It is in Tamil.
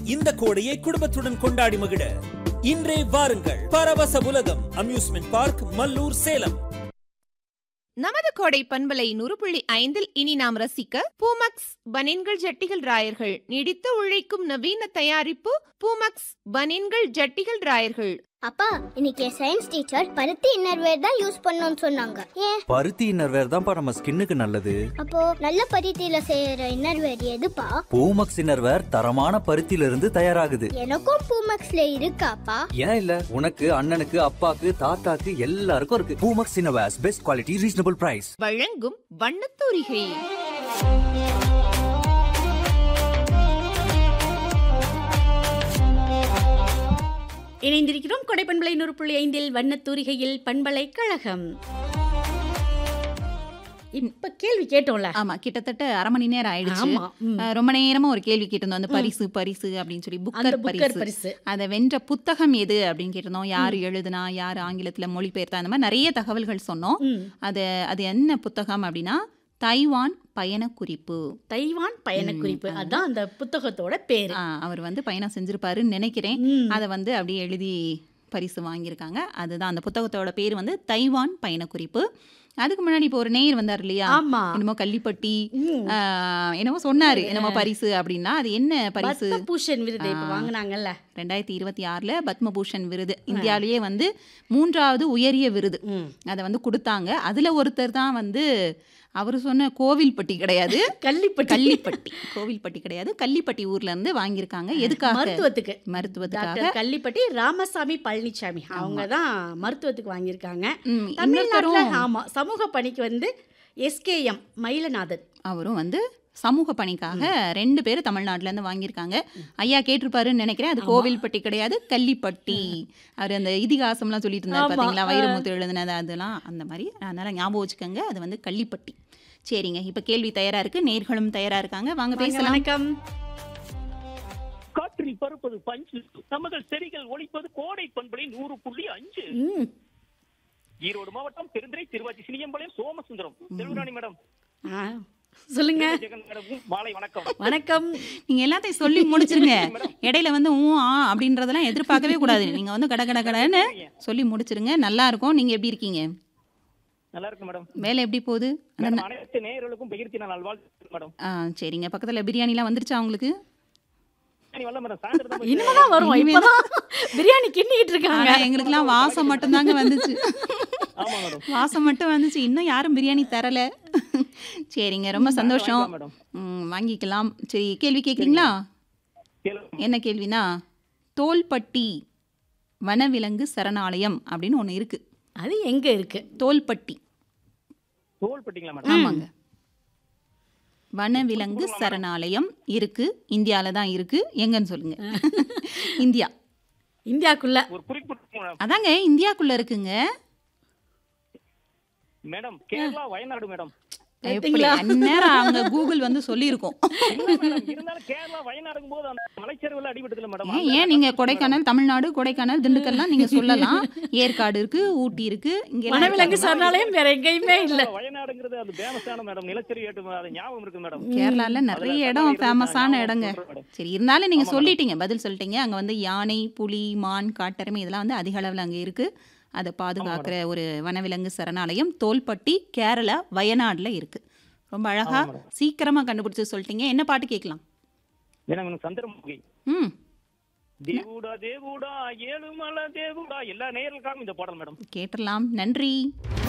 இந்த கோடையை குடும்பத்துடன் கொண்டாடி மகிழ இன்றே வாருங்கள். பரவச உலகம் அம்யூஸ்மெண்ட் பார்க், மல்லூர், சேலம். நமது கோடை பண்பலை 100.5 இனி நாம் ரசிக்க பூமக்ஸ் பனின்கள் ஜட்டிகள் ராயர்கள். நீடித்து உழைக்கும் நவீன தயாரிப்பு பூமக்ஸ் பனின்கள் ஜட்டிகள் ராயர்கள். அப்பா, இன்னைக்கு சயின்ஸ் டீச்சர் பருத்தி இன்னர்வேர் தான் யூஸ் பண்ணணும்னு சொன்னாங்க. ஏன்? பருத்தி இன்னர்வேர் தான்ப்பா நம்ம ஸ்கின்னுக்கு நல்லது. அப்போ நல்ல பருத்தியில செய்யற இன்னர்வேர் எதுப்பா? பூமக்ஸ் இன்னர்வேர் தரமான பருத்தியில இருந்து தயாராகுது. எனக்கும் பூமக்ஸ்ல இருக்காப்பா? ஏன் இல்ல, உனக்கு, அண்ணனுக்கு, அப்பாக்கு, தாத்தாக்கு எல்லாருக்கும் இருக்கு. Poomex innerwears, best quality, reasonable price. வழங்கும் வண்ணத்தூரிகை. இணைந்திருக்கிறோம் கொடை பண்பலை 100.5 வண்ணத்தூரிகையில் பண்பலைக்கழகம். இப்ப கேள்வி கேட்டோம்ல. ஆமா, கிட்டத்தட்ட அரை மணி நேரம் ஆயிடுச்சு. ரொம்ப நேரமா ஒரு கேள்வி கேட்டிருந்தோம். அந்த பரிசு அப்படின்னு சொல்லி புக்கர் பரிசு, அதை வென்ற புத்தகம் எது அப்படின்னு கேட்டிருந்தோம். யாரு எழுதுனா, யாரு ஆங்கிலத்துல மொழிபெயர்த்தா, அந்த மாதிரி நிறைய தகவல்கள் சொன்னோம். அது என்ன புத்தகம் அப்படின்னா தைவான் பயணக்குறிப்பு. தைவான் பயணக்குறிப்பு, அதான் அந்த புத்தகத்தோட பேரு. அவர் பயணம் செஞ்சிருப்பாருன்னு நினைக்கிறேன். அதை அப்படியே எழுதி பரிசு வாங்கியிருக்காங்க. அதுதான் அந்த புத்தகத்தோட பேர் தைவான் பயணக்குறிப்பு. அதுக்கு முன்னாடி இப்போ ஒரு நேயர் வந்தார் இல்லையா, என்னமோ கள்ளிப்பட்டி என்னமோ சொன்னாரு, என்னமோ பரிசு அப்படின்னா அது என்ன பரிசு? பத்மபூஷன் விருது வாங்கினாங்கல்ல 2026 பத்மபூஷன் விருது. இந்தியாவிலேயே 3வது உயரிய விருது. அதை கொடுத்தாங்க. அதுல ஒருத்தர் தான் அவரு சொன்ன கோவில்பட்டி கிடையாது, கள்ளிப்பட்டி கோவில்பட்டி கிடையாது, கள்ளிப்பட்டி ஊர்ல இருந்து வாங்கியிருக்காங்க. எதுக்காக? மருத்துவத்துக்காக. கள்ளிப்பட்டி ராமசாமி பழனிசாமி அவங்க தான் மருத்துவத்துக்கு வாங்கியிருக்காங்க. தமிழ்நாட்டுல சமூக பணிக்கு SKM மயிலநாதன் அவரும் சமூக பணிக்காக 2 பேர் தமிழ்நாட்டுல இருந்து வாங்கியிருக்காங்க. ஐயா கேட்டிருப்பாருன்னு நினைக்கிறேன். அது கோவில்பட்டி கிடையாது, கள்ளிப்பட்டி. அவர் அந்த இதிகாசம்லாம் சொல்லிட்டு இருந்தார் பார்த்தீங்களா, வைரமுத்து எழுதுனது அதெல்லாம், அந்த மாதிரி. அதனால ஞாபகம் வச்சுக்கோங்க, அது கள்ளிப்பட்டி. சரிங்க, இப்ப கேள்வி தயாரா இருக்கு, நேர்களும் தயாரா இருக்காங்க. வாங்க பேசலாம். வணக்கம். காற்றில் பருப்பது பஞ்சு, நமது செடிகள் ஒழிப்பது கோடை பண்பலை 100.5. ஈரோடு மாவட்டம் பெருந்துறை திருவாச்சி சினியம்பாளையம் சோமசுந்தரம் செல்வராணி மேடம். சொல்லுங்க. மாலை வணக்கம். வணக்கம். நீங்க எல்லாத்தையும் சொல்லி முடிச்சிருங்க. இடையில அப்படின்றதெல்லாம் எதிர்பார்க்கவே கூடாது. நீங்க கடன்னு சொல்லி முடிச்சிருங்க. நல்லா இருக்கும். நீங்க எப்படி இருக்கீங்க? நல்லா இருக்கு மேடம். வேலை எப்படி போகுது? அனைத்து நேயர்களுக்கும் பகிர்ச்சி நல்வாழ்த்துக்கள் மேடம். சரிங்க. பக்கத்துல பிரியாணி எல்லாம் வந்துருச்சா உங்களுக்கு? இனிமேதான் வரும். இப்பதான் பிரியாணி கிண்டிக்கிட்டு இருக்காங்க. எங்களுக்குலாம் வாசம் மட்டும் தாங்க வந்துச்சு. வாசம் மட்டும் வந்துச்சு, இன்னும் யாரும் பிரியாணி தரல. சரிங்க, ரொம்ப சந்தோஷம். வாங்கிக்கலாம். சரி, கேள்வி கேட்குறீங்களா? என்ன கேள்வினா, தோல்பட்டி வனவிலங்கு சரணாலயம் அப்படின்னு ஒன்று இருக்கு. அது எங்க இருக்கு? தோல்பட்டி. ஆமாங்க, வனவிலங்கு சரணாலயம் இருக்கு. இந்தியால தான் இருக்கு. எங்கன்னு சொல்லுங்க. இந்தியாக்குள்ள. அதாங்க இந்தியாக்குள்ள இருக்குங்க மேடம். கேரளா, வயநாடு மேடம். அங்க கூகுள் சொல்லியிருக்கோம். ஏன் நீங்க கொடைக்கானல், தமிழ்நாடு கொடைக்கானல், திண்டுக்கல்லாம் நீங்க சொல்லலாம். ஏற்காடு இருக்கு, ஊட்டி இருக்கு. இங்க வனவிலங்கு சரணாலயம் வேற எங்கேயுமே இல்ல. வயநாடுங்கிறது அது ஃபேமஸான மேடம், நிலச்சரி ஞாபகம் இருக்கு மேடம். கேரளால நிறைய இடம் ஃபேமஸான இடங்க. சரி, இருந்தாலும் நீங்க சொல்லிட்டீங்க, பதில் சொல்லிட்டீங்க. அங்க யானை, புலி, மான், காட்டெருமை இதெல்லாம் அதிக அளவில் அங்க இருக்கு. அதை பாதுகாக்கிற ஒரு வனவிலங்கு சரணாலயம் தோல்பட்டி, கேரளா, வயநாடுல இருக்கு. ரொம்ப அழகா சீக்கிரமா கண்டுபிடிச்சு சொல்லிட்டீங்க. என்ன பாட்டு கேட்கலாம்? சந்திரமுகி. தேவுடா தேவுடா ஏழுமலை தேவுடா எல்லா நேயர்களுக்காகவும் இந்த பாடல் மேடம். கேட்டலாம். நன்றி.